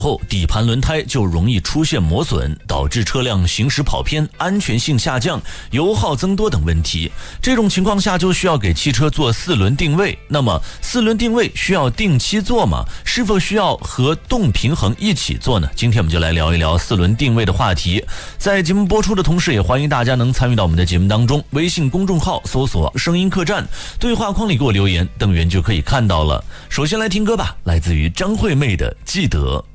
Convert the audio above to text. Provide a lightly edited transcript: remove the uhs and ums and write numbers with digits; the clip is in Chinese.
后底盘轮胎就容易出现磨损，导致车辆行驶跑偏、安全性下降、油耗增多等问题。这种情况下就需要给汽车做4轮定位。那么4轮定位需要定期做吗？是否需要和动平衡一起做呢？今天我们就来聊一聊4轮定位的话题。在节目播出的同时，也欢迎大家能参与到我们的节目当中，微信公众号搜索声音客栈，对话框里给我留言，邓源就可以看到了。首先来听歌吧，来自于张惠妹的《记得》。